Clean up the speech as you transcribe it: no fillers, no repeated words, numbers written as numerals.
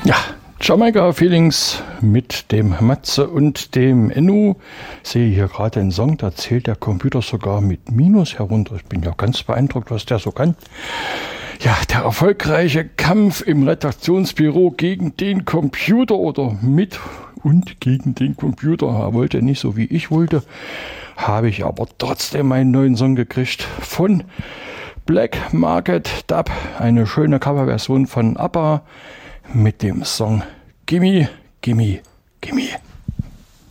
Ja, Jamaica Feelings mit dem Matze und dem Ennu. Ich sehe hier gerade einen Song, da zählt der Computer sogar mit Minus herunter. Ich bin ja ganz beeindruckt, was der so kann. Ja, der erfolgreiche Kampf im Redaktionsbüro gegen den Computer oder mit und gegen den Computer. Er wollte nicht so, wie ich wollte. Habe ich aber trotzdem einen neuen Song gekriegt von Black Market Dub. Eine schöne Coverversion von ABBA mit dem Song Gimme, Gimme